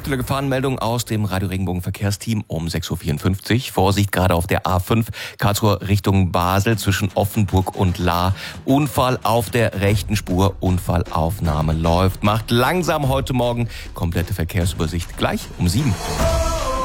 Aktuelle Gefahrenmeldung aus dem Radio Regenbogen Verkehrsteam um 6.54 Uhr. Vorsicht gerade auf der A5 Karlsruhe Richtung Basel zwischen Offenburg und Lahr. Unfall auf der rechten Spur. Unfallaufnahme läuft. Macht langsam heute Morgen. Komplette Verkehrsübersicht gleich um 7 Uhr.